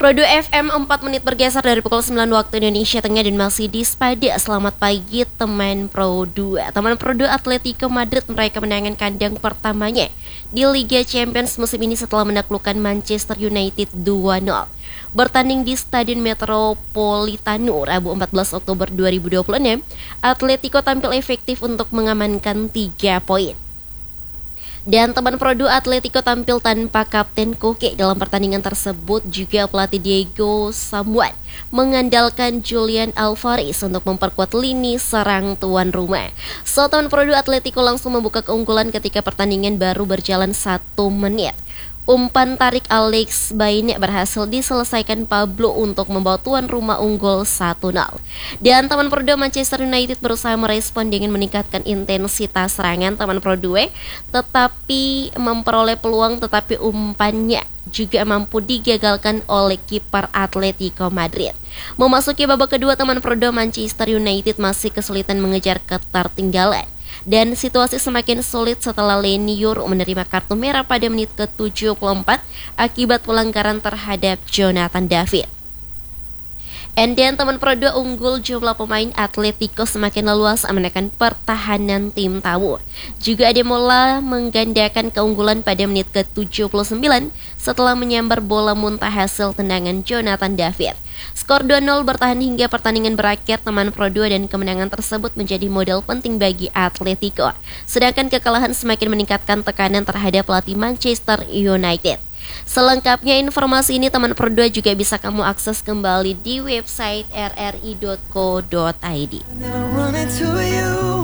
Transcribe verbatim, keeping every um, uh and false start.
Pro dua F M empat menit bergeser dari pukul sembilan waktu Indonesia Tengah dan masih di Spada. Selamat pagi teman Pro dua. Teman Pro dua, Atletico Madrid meraih kemenangan kandang pertamanya di Liga Champions musim ini setelah menaklukkan Manchester United dua nol. Bertanding di Stadion Metropolitano Rabu empat belas Oktober dua ribu dua puluh enam, Atletico tampil efektif untuk mengamankan tiga poin. Dan teman Pro dua, Atletico tampil tanpa Kapten Koke dalam pertandingan tersebut. Juga pelatih Diego Samuel mengandalkan Julian Alvarez untuk memperkuat lini serang tuan rumah. So, teman Pro dua, Atletico langsung membuka keunggulan ketika pertandingan baru berjalan satu menit. Umpan tarik Alex Baina berhasil diselesaikan Pablo untuk membawa tuan rumah unggul satu nol. Dan teman Pro dua, Manchester United berusaha merespon dengan meningkatkan intensitas serangan teman Pro dua, tetapi memperoleh peluang tetapi umpannya juga mampu digagalkan oleh kiper Atletico Madrid. Memasuki babak kedua, teman Pro dua, Manchester United masih kesulitan mengejar ketertinggalan. Dan situasi semakin sulit setelah Leny Yoro menerima kartu merah pada menit ke tujuh puluh empat akibat pelanggaran terhadap Jonathan David. And then teman Pro dua, unggul jumlah pemain Atletico semakin leluasa menekan pertahanan tim tamu. Juga Ademola menggandakan keunggulan pada menit ke tujuh puluh sembilan setelah menyambar bola muntah hasil tendangan Jonathan David. Skor dua nol bertahan hingga pertandingan berakhir teman Pro dua, dan kemenangan tersebut menjadi modal penting bagi Atletico. Sedangkan kekalahan semakin meningkatkan tekanan terhadap pelatih Manchester United. Selengkapnya informasi ini teman Pro dua juga bisa kamu akses kembali di website r r i dot co dot i d.